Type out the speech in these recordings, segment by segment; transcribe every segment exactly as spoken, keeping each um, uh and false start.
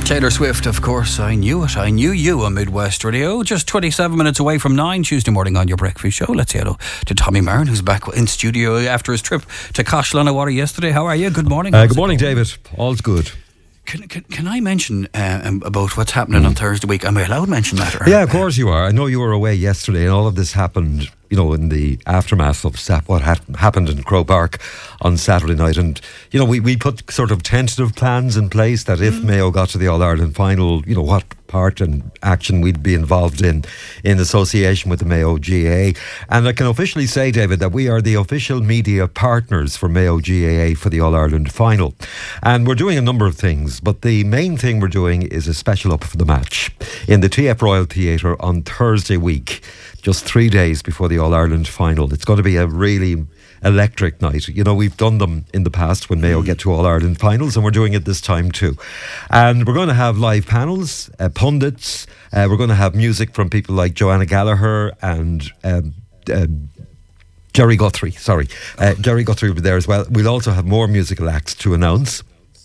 Taylor Swift, of course. I knew it. I knew you on Midwest Radio. Just twenty-seven minutes away from nine Tuesday morning on your breakfast show. Let's say hello to Tommy Martin, who's back in studio after his trip to Coshlanawara yesterday. How are you? Good morning. Uh, good morning, David. All's good. Can, can, can I mention uh, about what's happening mm. on Thursday week? Am I allowed to mention that? Or? Yeah, of course you are. I know you were away yesterday and all of this happened, you know, in the aftermath of what ha- happened in Croke Park on Saturday night. And, you know, we, we put sort of tentative plans in place that if mm. Mayo got to the All-Ireland final, you know, what part and action we'd be involved in in association with the Mayo G A A. And I can officially say, David, that we are the official media partners for Mayo G A A for the All-Ireland final. And we're doing a number of things, but the main thing we're doing is a special up for the match in the T F Royal Theatre on Thursday week, just three days before the All-Ireland final. It's going to be a really electric night. You know, we've done them in the past when Mayo get to All-Ireland finals, and we're doing it this time too. And we're going to have live panels, uh, pundits, uh, we're going to have music from people like Joanna Gallagher and um, uh, Jerry Guthrie, sorry. Uh, Jerry Guthrie will be there as well. We'll also have more musical acts to announce.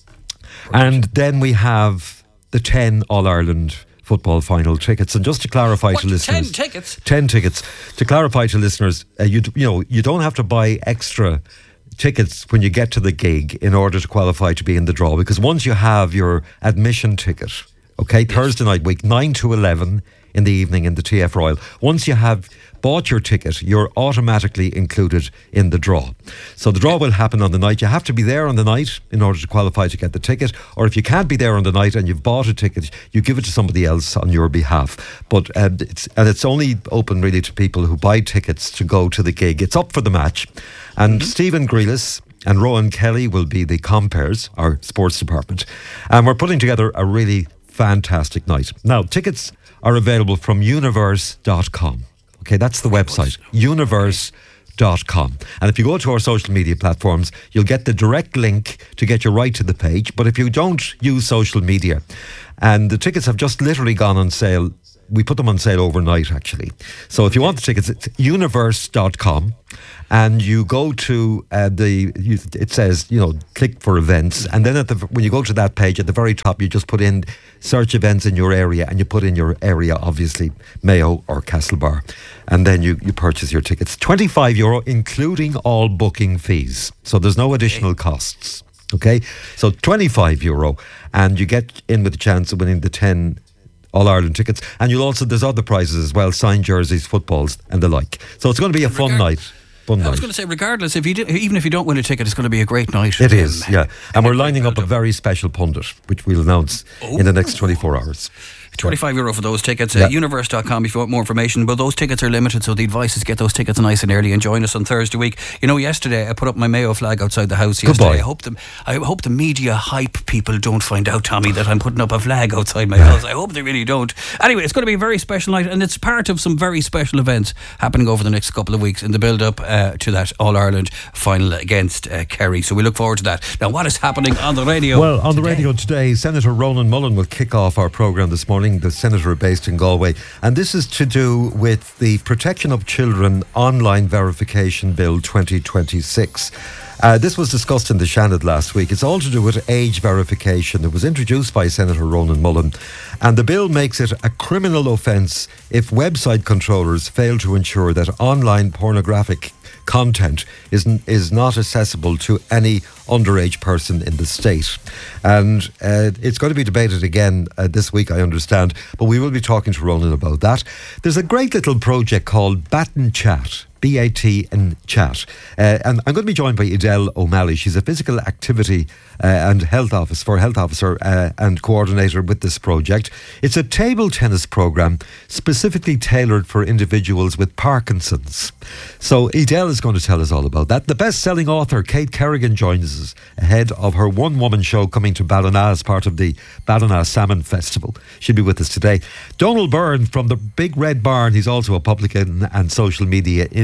And then we have the ten All-Ireland football final tickets. And just to clarify what, to listeners, ten tickets ten tickets to clarify to listeners, uh, you you know you don't have to buy extra tickets when you get to the gig in order to qualify to be in the draw, because once you have your admission ticket, okay, yes. Thursday night week nine to eleven in the evening in the T F Royal, once you have bought your ticket, you're automatically included in the draw. So the draw will happen on the night. You have to be there on the night in order to qualify to get the ticket, or if you can't be there on the night and you've bought a ticket, you give it to somebody else on your behalf. But uh, it's and it's only open really to people who buy tickets to go to the gig. It's up for the match, and mm-hmm. Stephen Grealis and Rowan Kelly will be the compares, our sports department, and we're putting together a really fantastic night. Now, tickets are available from universe dot com. Okay, that's the website, universe dot com. And if you go to our social media platforms, you'll get the direct link to get you right to the page. But if you don't use social media, and the tickets have just literally gone on sale, we put them on sale overnight actually. So if you want the tickets, it's universe dot com. And you go to uh, the, you, it says, you know, click for events. And then at the, when you go to that page, at the very top, you just put in search events in your area, and you put in your area, obviously, Mayo or Castlebar. And then you, you purchase your tickets. twenty-five euro, including all booking fees. So there's no additional costs. Okay? So twenty-five euro, and you get in with a chance of winning the ten All-Ireland tickets. And you'll also, there's other prizes as well, signed jerseys, footballs, and the like. So it's going to be a fun night. Fun I night. was going to say, regardless, if you do, even if you don't win a ticket, it's going to be a great night. It is, um, yeah. And we're lining up a very special pundit, which we'll announce oh. in the next twenty-four hours. twenty-five euro for those tickets. Yeah. Uh, universe dot com if you want more information. But those tickets are limited, so the advice is get those tickets nice and early and join us on Thursday week. You know, yesterday I put up my Mayo flag outside the house yesterday. Goodbye. I hope the I hope the media hype people don't find out, Tommy, that I'm putting up a flag outside my house. I hope they really don't. Anyway, it's going to be a very special night, and it's part of some very special events happening over the next couple of weeks in the build-up uh, to that All-Ireland final against uh, Kerry. So we look forward to that. Now, what is happening on the radio Well, on today? the radio today, Senator Ronan Mullen will kick off our programme this morning, the Senator based in Galway. And this is to do with the Protection of Children Online Verification Bill twenty twenty-six. Uh, this was discussed in the Shannon last week. It's all to do with age verification. It was introduced by Senator Ronan Mullen, and the bill makes it a criminal offence if website controllers fail to ensure that online pornographic content is, is not accessible to any underage person in the state. And uh, it's going to be debated again uh, this week, I understand, but we will be talking to Ronan about that. There's a great little project called Baton Chat. B A T and chat. Uh, and I'm going to be joined by Edel O'Malley. She's a physical activity uh, and health officer, for health officer uh, and coordinator with this project. It's a table tennis program specifically tailored for individuals with Parkinson's. So Edel is going to tell us all about that. The best-selling author Kate Kerrigan joins us ahead of her one-woman show coming to Ballina as part of the Ballina Salmon Festival. She'll be with us today. Donald Byrne from the Big Red Barn. He's also a publican and social media influencer.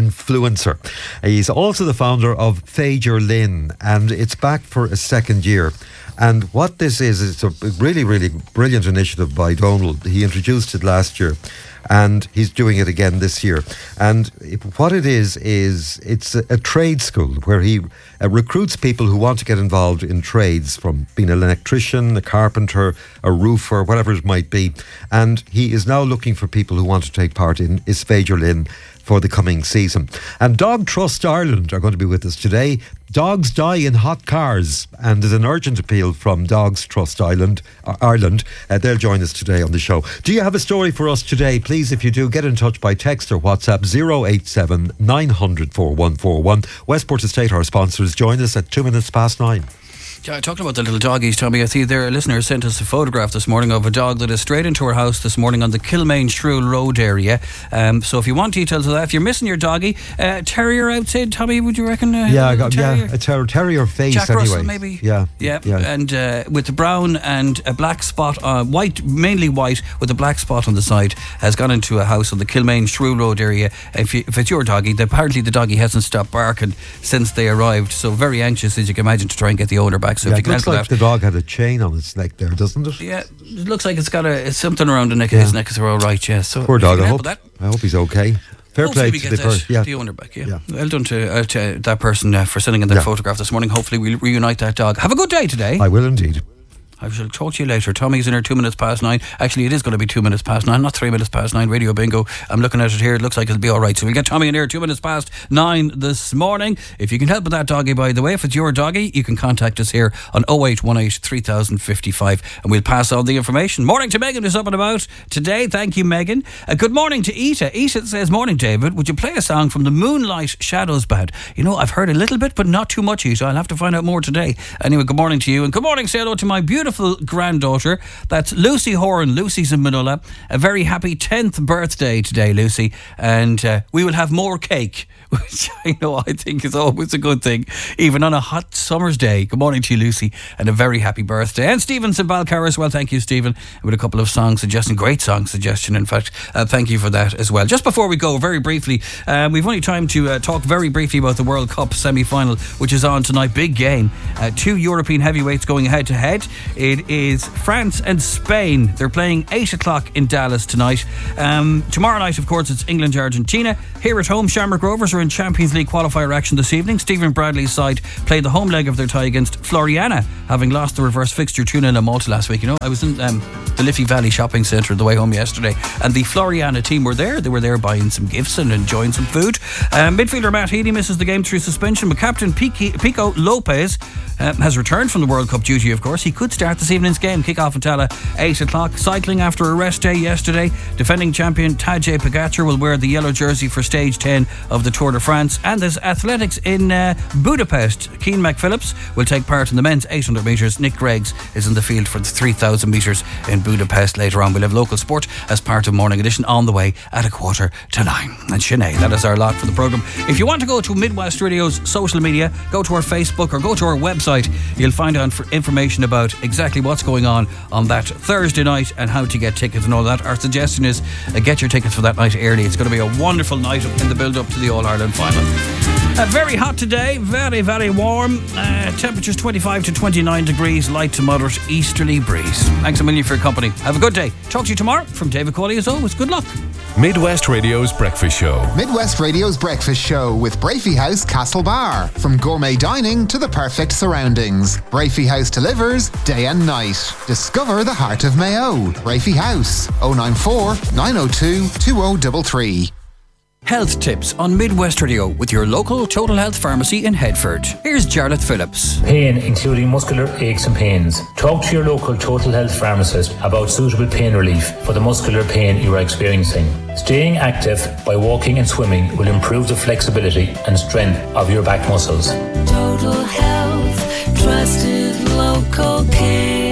influencer. He's also the founder of Fager Lynn, and it's back for a second year. And what this is, it's a really, really brilliant initiative by Donald. He introduced it last year, and he's doing it again this year. And it, what it is, is it's a, a trade school where he uh, recruits people who want to get involved in trades, from being an electrician, a carpenter, a roofer, whatever it might be. And he is now looking for people who want to take part in his Fager Lynn for the coming season. And Dog Trust Ireland are going to be with us today. Dogs die in hot cars, and there's an urgent appeal from Dogs Trust Ireland. Uh, Ireland. Uh, they'll join us today on the show. Do you have a story for us today? Please, if you do, get in touch by text or WhatsApp zero eight seven nine hundred four one four one. Westport Estate, our sponsors, join us at two minutes past nine. Yeah, talking about the little doggies, Tommy, I see their listener sent us a photograph this morning of a dog that is straight into our house this morning on the Kilmaine Shrewl Road area. Um, so if you want details of that, if you're missing your doggie, uh, terrier outside, Tommy, would you reckon? Uh, yeah, I got, terrier? yeah, a ter- terrier face Jack anyway. Russell, maybe? Yeah. Yeah, yeah. and uh, with the brown and a black spot, uh, white, mainly white, with a black spot on the side, has gone into a house on the Kilmaine Shrewl Road area. If, you, if it's your doggie, the, apparently the doggie hasn't stopped barking since they arrived, so very anxious, as you can imagine, to try and get the owner back. So yeah, if you can help like with that. The dog had a chain on its neck there, doesn't it? Yeah, it looks like it's got a it's something around the neck yeah. of his neck. Is all right? Yeah. So poor dog. I hope, that, I hope he's okay. Fair Hopefully play we to get the, that, per- yeah. the owner back. Yeah. yeah. Well done to, uh, to that person uh, for sending in their yeah. photograph this morning. Hopefully we'll reunite that dog. Have a good day today. I will indeed. I shall talk to you later. Tommy's in here two minutes past nine. Actually, it is going to be two minutes past nine, not three minutes past nine. Radio Bingo. I'm looking at it here. It looks like it'll be all right. So we'll get Tommy in here two minutes past nine this morning. If you can help with that doggy, by the way, if it's your doggy, you can contact us here on oh eight one eight three thousand fifty-five and we'll pass on the information. Morning to Megan, who's up and about today. Thank you, Megan. Uh, good morning to Ita. Ita says, morning, David. Would you play a song from the Moonlight Shadows Band? You know, I've heard a little bit, but not too much, Ita. I'll have to find out more today. Anyway, good morning to you. And good morning, say hello to my beautiful granddaughter. That's Lucy Horan. Lucy's in Manila. A very happy tenth birthday today, Lucy. And uh, we will have more cake, which I know I think is always a good thing, even on a hot summer's day. Good morning to you, Lucy, and a very happy birthday. And Stephen's in Balcarra as well. Thank you, Stephen, with a couple of song suggestions. Great song suggestion, in fact. Uh, thank you for that as well. Just before we go, very briefly, uh, we've only time to uh, talk very briefly about the World Cup semi-final, which is on tonight. Big game. Uh, two European heavyweights going head-to-head. It is France and Spain. They're playing eight o'clock in Dallas tonight. Um, tomorrow night, of course, it's England-Argentina. Here at home, Shamrock Rovers are in Champions League qualifier action this evening. Stephen Bradley's side played the home leg of their tie against Floriana, having lost the reverse fixture two nil in Malta last week. You know, I was in um, the Liffey Valley Shopping Centre on the way home yesterday, and the Floriana team were there. They were there buying some gifts and enjoying some food. Um, midfielder Matt Heaney misses the game through suspension, but captain Pico, Pico Lopez uh, has returned from the World Cup duty, of course. He could start this evening's game. Kick-off in Tala, eight o'clock. Cycling after a rest day yesterday. Defending champion Tadej Pogacar will wear the yellow jersey for stage ten of the Tour de France. And there's athletics in uh, Budapest. Keane McPhillips will take part in the men's eight hundred metres. Nick Greggs is in the field for the three thousand metres in Budapest later on. We'll have local sport as part of Morning Edition on the way at a quarter to nine. And Sinead, that is our lot for the programme. If you want to go to Midwest Radio's social media, go to our Facebook or go to our website. You'll find out for information about exactly what's going on on that Thursday night and how to get tickets and all that. Our suggestion is uh, get your tickets for that night early. It's going to be a wonderful night in the build-up to the All-Ireland final. Uh, very hot today, very, very warm. Uh, temperatures twenty-five to twenty-nine degrees, light to moderate easterly breeze. Thanks a million for your company. Have a good day. Talk to you tomorrow. From David Cawley, as always, good luck. Midwest Radio's Breakfast Show. Midwest Radio's Breakfast Show with Brafey House Castle Bar. From gourmet dining to the perfect surroundings, Brafey House delivers day and night. Discover the heart of Mayo. Brafey House, oh nine four, nine oh two, two oh three three. Health tips on Midwest Radio with your local Total Health Pharmacy in Headford. Here's Jarlath Phillips. Pain, including muscular aches and pains. Talk to your local Total Health pharmacist about suitable pain relief for the muscular pain you are experiencing. Staying active by walking and swimming will improve the flexibility and strength of your back muscles. Total Health, trusted local care.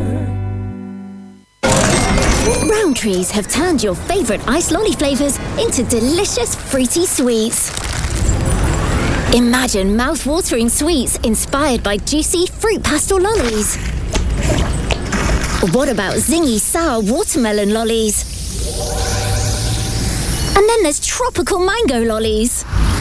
Rowntrees have turned your favourite ice lolly flavours into delicious fruity sweets. Imagine mouth-watering sweets inspired by juicy fruit pastel lollies. What about zingy sour watermelon lollies? And then there's tropical mango lollies.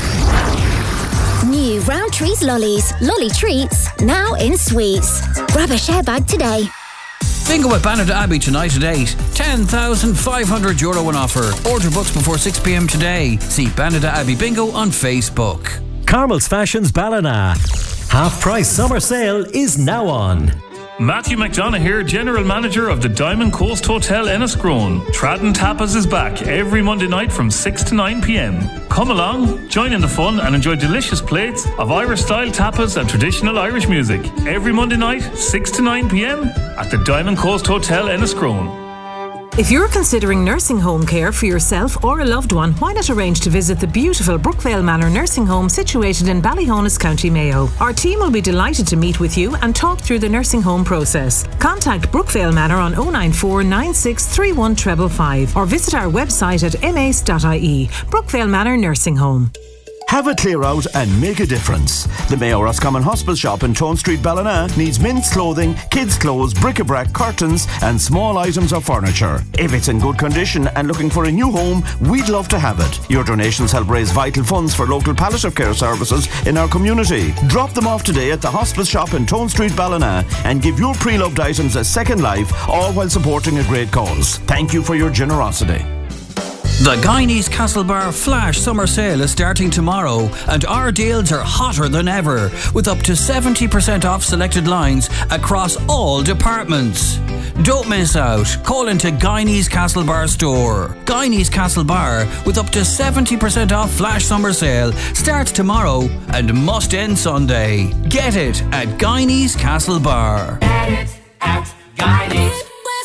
New Rowntree's Lollies. Lolly treats, now in sweets. Grab a share bag today. Bingo at Banada Abbey tonight at eight. ten thousand five hundred euro in offer. Order books before six p.m. today. See Banada Abbey Bingo on Facebook. Carmel's Fashions Ballina. Half price summer sale is now on. Matthew McDonough here, General Manager of the Diamond Coast Hotel Enniscrone. Tradden Tapas is back every Monday night from six to nine p.m. Come along, join in the fun and enjoy delicious plates of Irish-style tapas and traditional Irish music. Every Monday night, six to nine p.m. at the Diamond Coast Hotel Enniscrone. If you're considering nursing home care for yourself or a loved one, why not arrange to visit the beautiful Brookvale Manor Nursing Home situated in Ballyhonus, County Mayo. Our team will be delighted to meet with you and talk through the nursing home process. Contact Brookvale Manor on oh nine four nine six three one five five five or visit our website at m a c e dot i e. Brookvale Manor Nursing Home. Have a clear out and make a difference. The Mayo Roscommon Hospital Shop in Tone Street, Ballina needs men's clothing, kids' clothes, bric-a-brac, curtains and small items of furniture. If it's in good condition and looking for a new home, we'd love to have it. Your donations help raise vital funds for local palliative care services in our community. Drop them off today at the Hospital Shop in Tone Street, Ballina and give your pre-loved items a second life, all while supporting a great cause. Thank you for your generosity. The Guineas Castlebar Flash Summer Sale is starting tomorrow and our deals are hotter than ever with up to seventy percent off selected lines across all departments. Don't miss out. Call into Guineas Castlebar store. Guineas Castlebar with up to seventy percent off Flash Summer Sale starts tomorrow and must end Sunday. Get it at Guineas Castlebar. Get it at Guineas.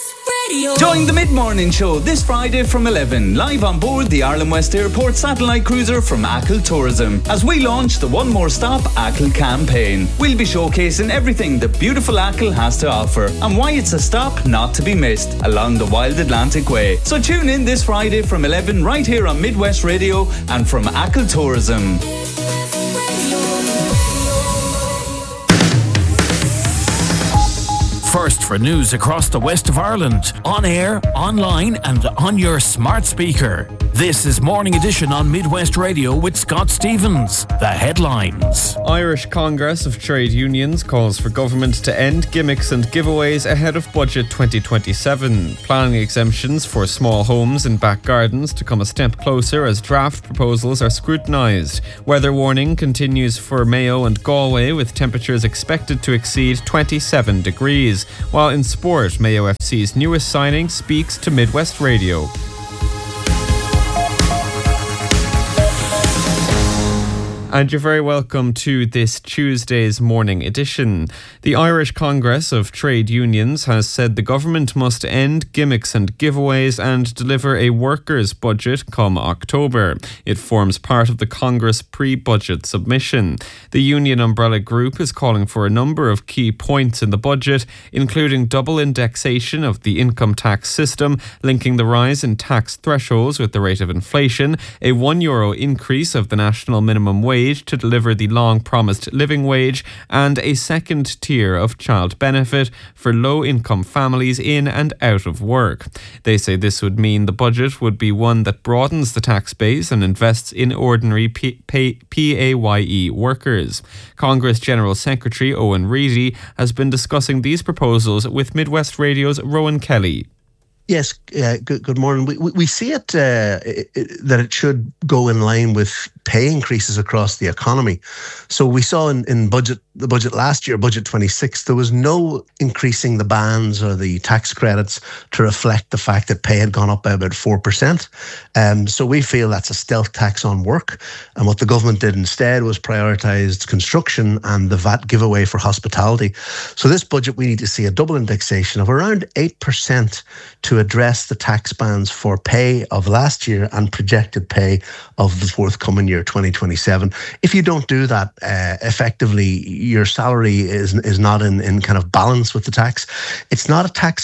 Join the Mid-Morning Show this Friday from eleven, live on board the Ireland West Airport satellite cruiser from Achill Tourism, as we launch the One More Stop Achill campaign. We'll be showcasing everything the beautiful Achill has to offer and why it's a stop not to be missed along the Wild Atlantic Way. So tune in this Friday from eleven right here on Midwest Radio and from Achill Tourism. First for news across the west of Ireland, on air, online and on your smart speaker. This is Morning Edition on Midwest Radio with Scott Stevens. The headlines. Irish Congress of Trade Unions calls for government to end gimmicks and giveaways ahead of Budget twenty twenty-seven. Planning exemptions for small homes and back gardens to come a step closer as draft proposals are scrutinised. Weather warning continues for Mayo and Galway with temperatures expected to exceed twenty-seven degrees. While in sport, Mayo F C's newest signing speaks to Midwest Radio. And you're very welcome to this Tuesday's morning edition. The Irish Congress of Trade Unions has said the government must end gimmicks and giveaways and deliver a workers' budget come October. It forms part of the Congress pre-budget submission. The union umbrella group is calling for a number of key points in the budget, including double indexation of the income tax system, linking the rise in tax thresholds with the rate of inflation, a one euro increase of the national minimum wage to deliver the long-promised living wage, and a second tier of child benefit for low-income families in and out of work. They say this would mean the budget would be one that broadens the tax base and invests in ordinary P- P- PAYE workers. Congress General Secretary Owen Reedy has been discussing these proposals with Midwest Radio's Rowan Kelly. Yes, uh, good, good morning. We, we, we see it, uh, it, it that it should go in line with pay increases across the economy. So we saw in, in budget the budget last year, Budget twenty-six, there was no increasing the bands or the tax credits to reflect the fact that pay had gone up by about four percent. Um, so we feel that's a stealth tax on work. And what the government did instead was prioritised construction and the V A T giveaway for hospitality. So this budget, we need to see a double indexation of around eight percent to address the tax bands for pay of last year and projected pay of the forthcoming year, twenty twenty-seven. If you don't do that, uh, effectively, your salary is is not in, in kind of balance with the tax. It's not a tax cut.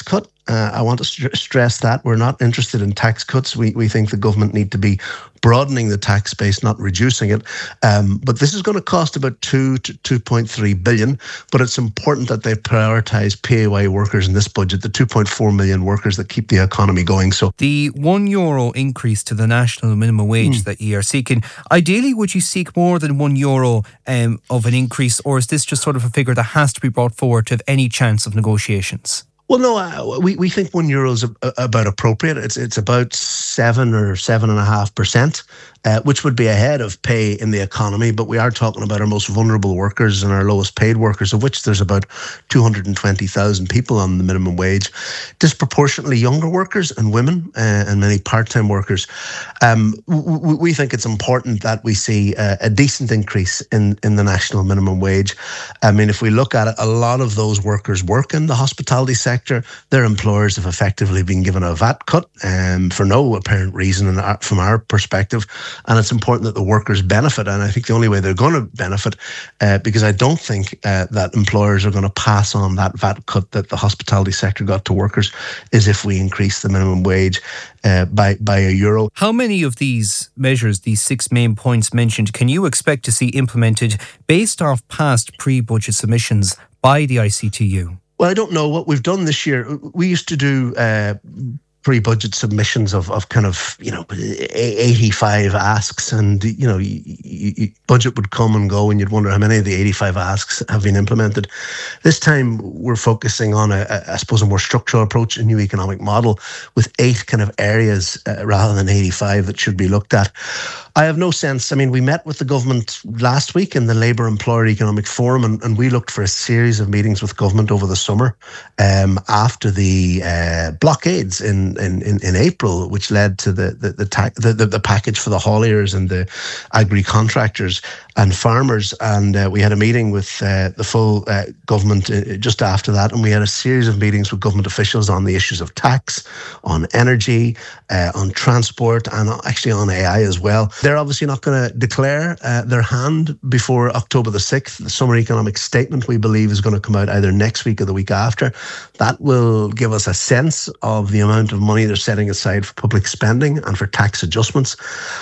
Uh, I want to st- stress that we're not interested in tax cuts. We we think the government need to be broadening the tax base, not reducing it. Um, but this is going to cost about two to two point three billion. But it's important that they prioritise P A Y E workers in this budget, the two point four million workers that keep the economy going. So the one euro increase to the national minimum wage mm. that you are seeking, ideally, would you seek more than one euro um, of an increase, or is this just sort of a figure that has to be brought forward to have any chance of negotiations? Well, no, uh, we, we think one euro is a, about appropriate. It's it's about seven or seven and a half percent, uh, which would be ahead of pay in the economy. But we are talking about our most vulnerable workers and our lowest paid workers, of which there's about two hundred twenty thousand people on the minimum wage, disproportionately younger workers and women uh, and many part-time workers. Um, w- we think it's important that we see a, a decent increase in, in the national minimum wage. I mean, if we look at it, a lot of those workers work in the hospitality sector. Their employers have effectively been given a V A T cut um, for no apparent reason in our, from our perspective. And it's important that the workers benefit. And I think the only way they're going to benefit, uh, because I don't think uh, that employers are going to pass on that V A T cut that the hospitality sector got to workers, is if we increase the minimum wage uh, by, by a euro. How many of these measures, these six main points mentioned, can you expect to see implemented based off past pre-budget submissions by the I C T U? Well, I don't know what we've done this year. We used to do uh, pre-budget submissions of, of kind of, you know, eighty-five asks, and, you know, you, you, budget would come and go and you'd wonder how many of the eighty-five asks have been implemented. This time we're focusing on, a, a I suppose, a more structural approach, a new economic model with eight kind of areas uh, rather than eighty-five that should be looked at. I have no sense. I mean, we met with the government last week in the Labour Employer Economic Forum, and, and we looked for a series of meetings with government over the summer um, after the uh, blockades in, in, in, in April, which led to the the the, ta- the the the package for the hauliers and the agri-contractors and farmers. And uh, we had a meeting with uh, the full uh, government uh, just after that, and we had a series of meetings with government officials on the issues of tax, on energy, uh, on transport, and actually on A I as well. They're obviously not going to declare uh, their hand before October the sixth. The summer economic statement, we believe, is going to come out either next week or the week after. That will give us a sense of the amount of money they're setting aside for public spending and for tax adjustments.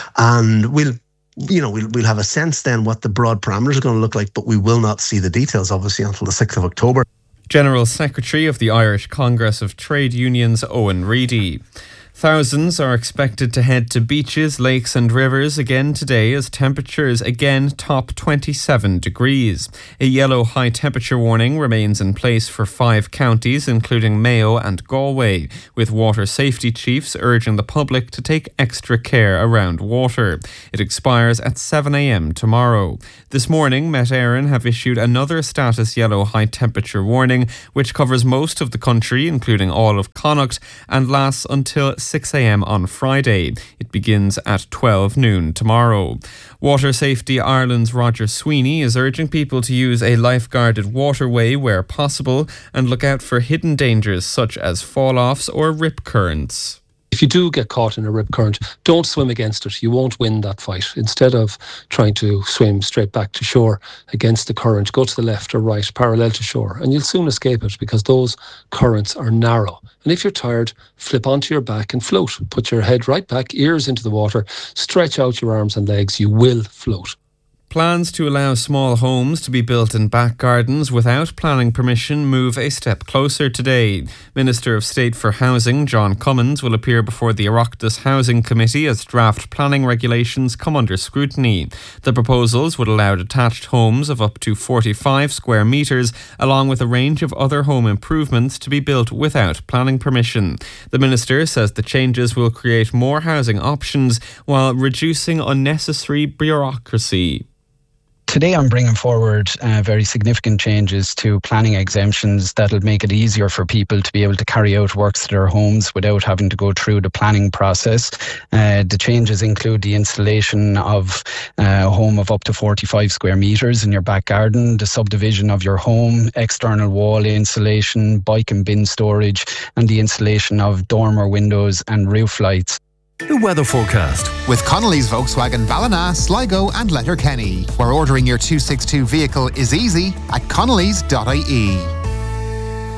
And we'll you know, we'll, we'll have a sense then what the broad parameters are going to look like, but we will not see the details, obviously, until the sixth of October. General Secretary of the Irish Congress of Trade Unions, Owen Reedy. Thousands are expected to head to beaches, lakes and rivers again today as temperatures again top twenty-seven degrees. A yellow high temperature warning remains in place for five counties, including Mayo and Galway, with water safety chiefs urging the public to take extra care around water. It expires at seven a.m. tomorrow. This morning, Met Éireann have issued another status yellow high temperature warning, which covers most of the country, including all of Connacht, and lasts until six a.m. on Friday. It begins at twelve noon tomorrow. Water Safety Ireland's Roger Sweeney is urging people to use a life-guarded waterway where possible and look out for hidden dangers such as fall-offs or rip currents. If you do get caught in a rip current, don't swim against it. You won't win that fight. Instead of trying to swim straight back to shore against the current, go to the left or right, parallel to shore, and you'll soon escape it because those currents are narrow. And if you're tired, flip onto your back and float. Put your head right back, ears into the water, stretch out your arms and legs. You will float. Plans to allow small homes to be built in back gardens without planning permission move a step closer today. Minister of State for Housing, John Cummins, will appear before the Oireachtas Housing Committee as draft planning regulations come under scrutiny. The proposals would allow detached homes of up to forty-five square metres, along with a range of other home improvements, to be built without planning permission. The minister says the changes will create more housing options while reducing unnecessary bureaucracy. Today I'm bringing forward uh, very significant changes to planning exemptions that'll make it easier for people to be able to carry out works to their homes without having to go through the planning process. Uh, the changes include the installation of uh, a home of up to forty-five square metres in your back garden, the subdivision of your home, external wall insulation, bike and bin storage, and the installation of dormer windows and roof lights. The weather forecast with Connolly's Volkswagen Ballina, Sligo and Letterkenny, where ordering your two sixty-two vehicle is easy at connellys dot I E.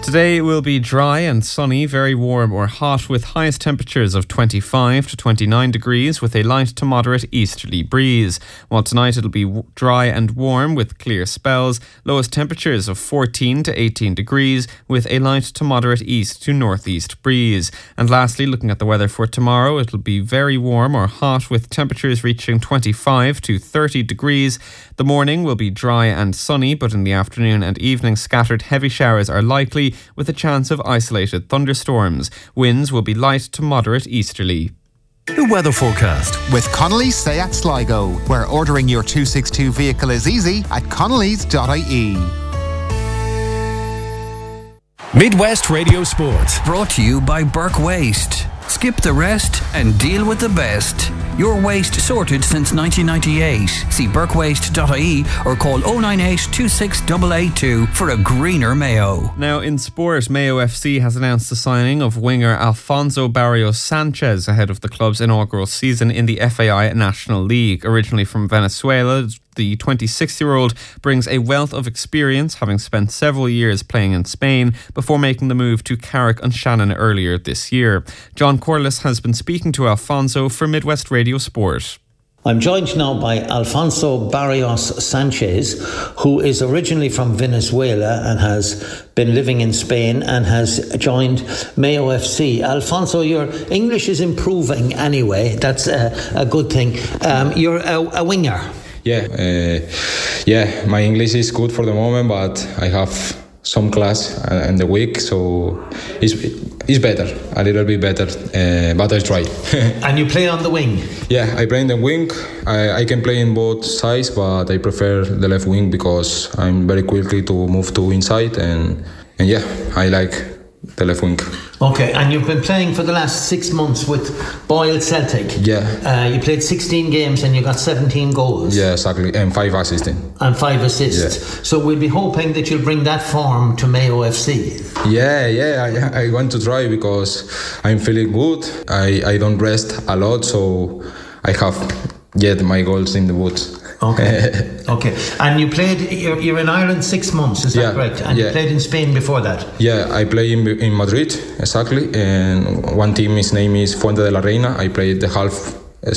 Today will be dry and sunny, very warm or hot, with highest temperatures of twenty-five to twenty-nine degrees with a light to moderate easterly breeze. While tonight it'll be w- dry and warm with clear spells, lowest temperatures of fourteen to eighteen degrees with a light to moderate east to northeast breeze. And lastly, looking at the weather for tomorrow, it'll be very warm or hot with temperatures reaching twenty-five to thirty degrees. The morning will be dry and sunny, but in the afternoon and evening scattered heavy showers are likely, with a chance of isolated thunderstorms. Winds will be light to moderate easterly. The weather forecast with Connolly's Seat Sligo, where ordering your two sixty-two vehicle is easy at connellys dot I E. Midwest Radio Sport. Brought to you by Burke Waste. Skip the rest and deal with the best. Your waste sorted since nineteen ninety-eight. See burke waste dot I E or call oh nine eight, two six eight eight two for a greener Mayo. Now in sport, Mayo F C has announced the signing of winger Alfonso Barrios Sanchez ahead of the club's inaugural season in the F A I National League. Originally from Venezuela, the twenty-six-year-old brings a wealth of experience, having spent several years playing in Spain before making the move to Carrick on Shannon earlier this year. John Corliss has been speaking to Alfonso for Midwest Radio Sport. I'm joined now by Alfonso Barrios Sanchez, who is originally from Venezuela and has been living in Spain and has joined Mayo F C. Alfonso, your English is improving anyway. That's a, a good thing. Um, you're a, a winger. Yeah, uh, yeah. My English is good for the moment, but I have some class in the week, so it's it's better, a little bit better. Uh, but I try. And you play on the wing? Yeah, I play in the wing. I, I can play in both sides, but I prefer the left wing because I'm very quickly to move to inside, and and yeah, I like the left wing. Okay, and you've been playing for the last six months with Boyle Celtic. Yeah. Uh, you played sixteen games and you got seventeen goals. Yeah, exactly, and five assists. And five assists. Yeah. So we'll be hoping that you'll bring that form to Mayo F C. Yeah, yeah, I, I want to try because I'm feeling good. I, I don't rest a lot, so I have yet my goals in the boots. Okay. Okay. And you played, you're, you're in Ireland six months, is that yeah, correct? And yeah. you played in Spain before that? Yeah, I play in, in Madrid, exactly. And one team, his name is Fuente de la Reina. I played the half uh,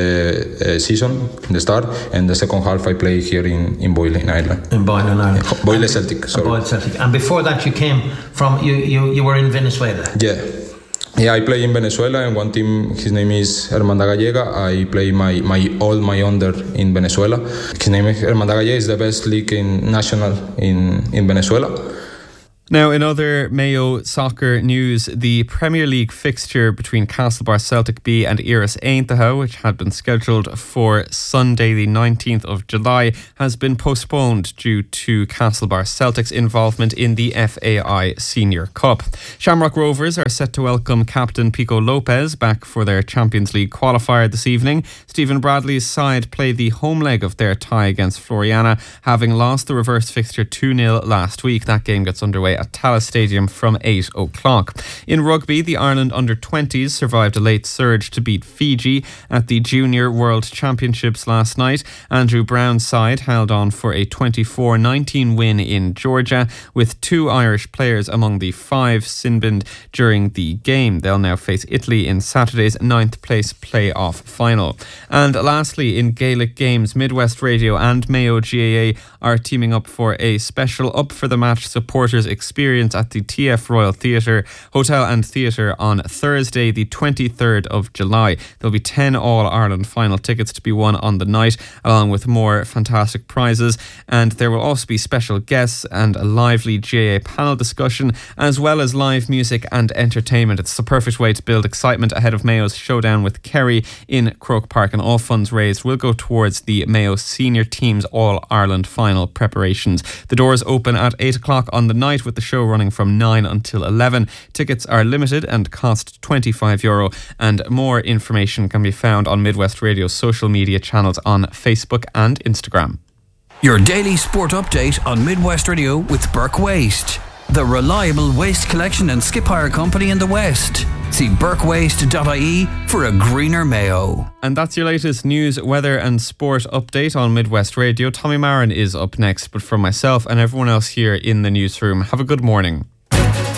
uh, season, the start, and the second half I play here in, in Boyle, in Ireland. In Boyle, in Ireland. Boyle Celtic, sorry. Boyle Celtic. And before that you came from, you, you, you were in Venezuela? Yeah. Yeah, I play in Venezuela, and one team, his name is Hermandad Gallega. I play my, my all my under in Venezuela. His name is Hermandad Gallega, is the best league in national in, in Venezuela. Now, in other Mayo soccer news, the Premier League fixture between Castlebar Celtic B and Iris Aintaha, which had been scheduled for Sunday the nineteenth of July, has been postponed due to Castlebar Celtic's involvement in the F A I Senior Cup. Shamrock Rovers are set to welcome captain Pico Lopez back for their Champions League qualifier this evening. Stephen Bradley's side play the home leg of their tie against Floriana, having lost the reverse fixture two nil last week. That game gets underway at Tallaght Stadium from eight o'clock. In rugby, the Ireland under twenties survived a late surge to beat Fiji at the Junior World Championships last night. Andrew Brown's side held on for a twenty-four nineteen win in Georgia, with two Irish players among the five sinbined during the game. They'll now face Italy in Saturday's ninth place playoff final. And lastly, in Gaelic games, Midwest Radio and Mayo G A A are teaming up for a special Up for the Match supporters experience at the T F Royal Theatre Hotel and Theatre on Thursday the twenty-third of July. There'll be ten All-Ireland final tickets to be won on the night, along with more fantastic prizes, and there will also be special guests and a lively G A A panel discussion, as well as live music and entertainment. It's the perfect way to build excitement ahead of Mayo's showdown with Kerry in Croke Park, and all funds raised will go towards the Mayo senior team's All-Ireland final preparations. The doors open at eight o'clock on the night, with the show running from nine until eleven. Tickets are limited and cost twenty-five euro, and more information can be found on Midwest Radio's social media channels on Facebook and Instagram. Your daily sport update on Midwest Radio with Burke Waste, the reliable waste collection and skip hire company in the West. See burke waste dot I E for a greener Mayo. And that's your latest news, weather and sport update on Midwest Radio. Tommy Marin is up next, but for myself and everyone else here in the newsroom, have a good morning.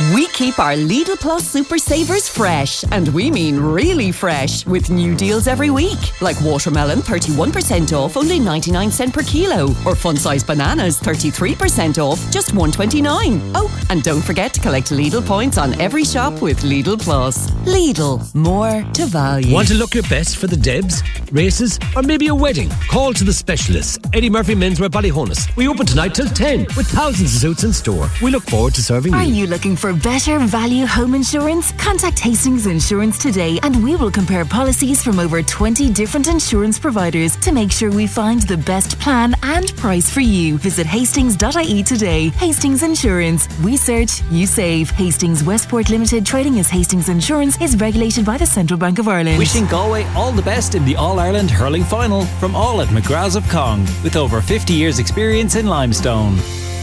We keep our Lidl Plus Super Savers fresh, and we mean really fresh, with new deals every week. Like watermelon, thirty-one percent off, only ninety-nine cents per kilo. Or fun-sized bananas, thirty-three percent off, just one twenty-nine. Oh, and don't forget to collect Lidl points on every shop with Lidl Plus. Lidl, more to value. Want to look your best for the Debs, races, or maybe a wedding? Call to the specialists. Eddie Murphy Menswear Ballyhonus. We open tonight till ten, with thousands of suits in store. We look forward to serving you. Are you looking for better value home insurance? Contact Hastings Insurance today and we will compare policies from over twenty different insurance providers to make sure we find the best plan and price for you. Visit hastings dot I E today. Hastings Insurance. We search, you save. Hastings Westport Limited, trading as Hastings Insurance, is regulated by the Central Bank of Ireland. Wishing Galway all the best in the All-Ireland Hurling Final from all at McGrath's of Cong, with over fifty years experience in limestone.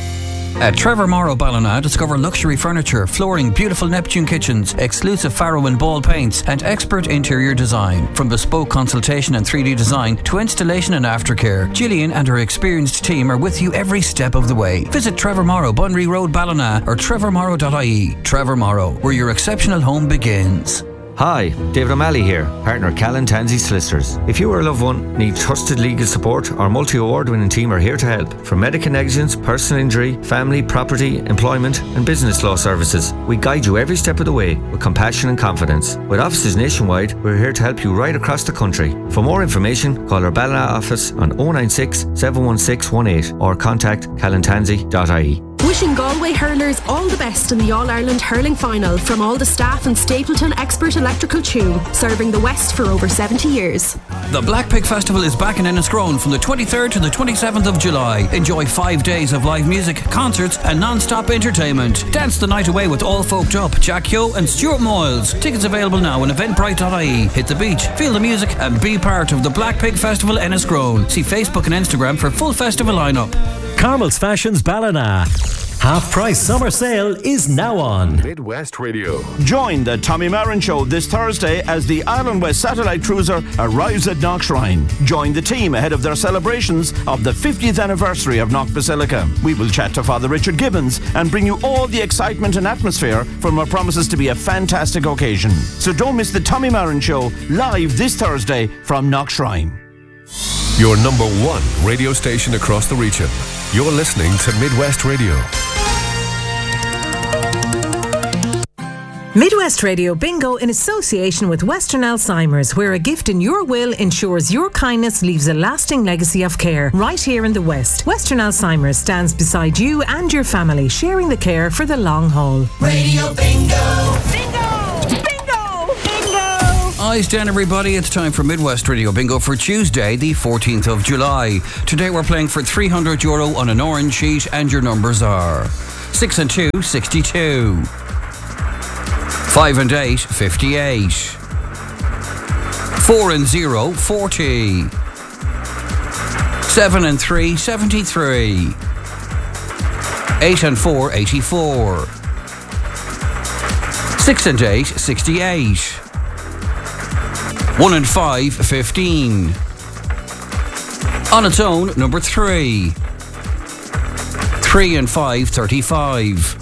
At Trevor Morrow Ballina, discover luxury furniture, flooring, beautiful Neptune kitchens, exclusive Farrow and Ball paints, and expert interior design. From bespoke consultation and three D design to installation and aftercare, Gillian and her experienced team are with you every step of the way. Visit Trevor Morrow, Bunry Road, Ballina, or trevor morrow dot I E. Trevor Morrow, where your exceptional home begins. Hi, David O'Malley here, partner Callan Tansey Solicitors. If you or a loved one need trusted legal support, our multi-award winning team are here to help. From medical negligence, personal injury, family, property, employment and business law services, we guide you every step of the way with compassion and confidence. With offices nationwide, we're here to help you right across the country. For more information, call our Ballina office on oh nine six, seven one six one eight or contact callan tansey dot I E. Wishing Galway hurlers all the best in the All-Ireland Hurling Final from all the staff and Stapleton Expert Electrical Tune, serving the West for over seventy years. The Black Pig Festival is back in Enniscrone from the twenty-third to the twenty-seventh of July. Enjoy five days of live music, concerts and non-stop entertainment. Dance the night away with All Folked Up, Jack Yo and Stuart Moyles. Tickets available now on eventbrite dot I E. Hit the beach, feel the music and be part of the Black Pig Festival Enniscrone. See Facebook and Instagram for full festival lineup. Carmel's Fashions Ballina. Half price summer sale is now on. Midwest Radio. Join the Tommy Marin Show this Thursday as the Ireland West Satellite Cruiser arrives at Knockshrine. Join the team ahead of their celebrations of the fiftieth anniversary of Knock Basilica. We will chat to Father Richard Gibbons and bring you all the excitement and atmosphere from what promises to be a fantastic occasion. So don't miss the Tommy Marin Show live this Thursday from Knockshrine. Your number one radio station across the region. You're listening to Midwest Radio. Midwest Radio Bingo in association with Western Alzheimer's, where a gift in your will ensures your kindness leaves a lasting legacy of care. Right here in the West, Western Alzheimer's stands beside you and your family, sharing the care for the long haul. Radio Bingo! Bingo! Bingo! Bingo! Eyes down, everybody. It's time for Midwest Radio Bingo for Tuesday, the fourteenth of July. Today we're playing for three hundred euro on an orange sheet, and your numbers are six and two, sixty-two. Five and eight, fifty-eight. Four and zero, forty. Seven and three, seventy-three. Eight and four, eighty-four. Six and eight, sixty-eight. One and five, fifteen. On its own, number three. Three and five, thirty-five.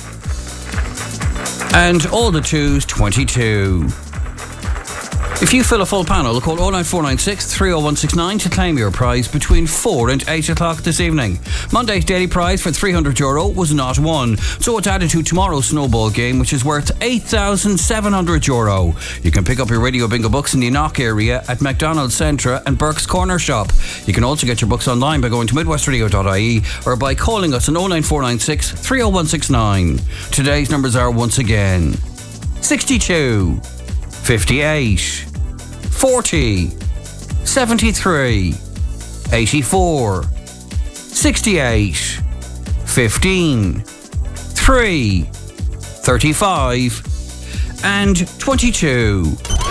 And all the twos, twenty-two. If you fill a full panel, call oh nine four nine six, three oh one six nine to claim your prize between four and eight o'clock this evening. Monday's daily prize for three hundred euro was not won, so it's added to tomorrow's snowball game, which is worth eight thousand seven hundred euro. You can pick up your Radio Bingo books in the Knock area at McDonald's Centra and Burke's Corner Shop. You can also get your books online by going to midwest radio dot I E or by calling us on oh nine four nine six, three oh one six nine. Today's numbers are once again sixty-two, fifty-eight, forty, seventy-three, eighty-four, sixty-eight, fifteen, three, thirty-five, and twenty-two.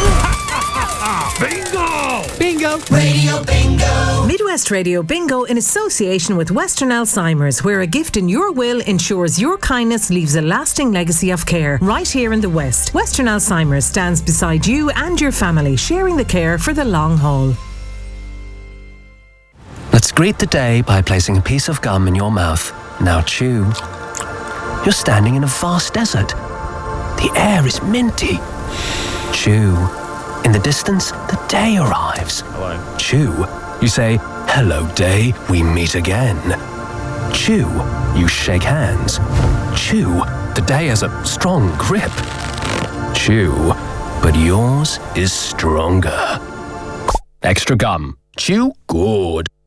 Bingo! Bingo! Radio Bingo! Midwest Radio Bingo in association with Western Alzheimer's, where a gift in your will ensures your kindness leaves a lasting legacy of care. Right here in the West, Western Alzheimer's stands beside you and your family, sharing the care for the long haul. Let's greet the day by placing a piece of gum in your mouth. Now chew. You're standing in a vast desert. The air is minty. Chew. In the distance, the day arrives. Hello. Chew. You say, hello day, we meet again. Chew. You shake hands. Chew. The day has a strong grip. Chew. But yours is stronger. Extra gum. Chew good.